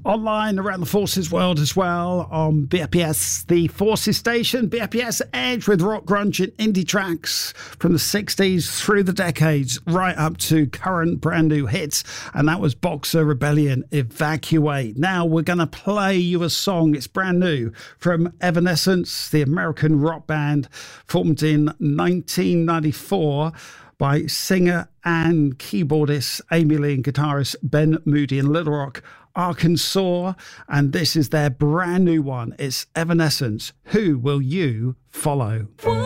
Online around the Forces world as well on BFPS, the Forces station, BFPS Edge with rock, grunge and indie tracks from the 60s through the decades, right up to current brand new hits. And that was Boxer Rebellion, Evacuate. Now we're going to play you a song. It's brand new from Evanescence, the American rock band formed in 1994 by singer and keyboardist Amy Lee and guitarist Ben Moody in Little Rock, Arkansas. And this is their brand new one. It's Evanescence. Who Will You Follow?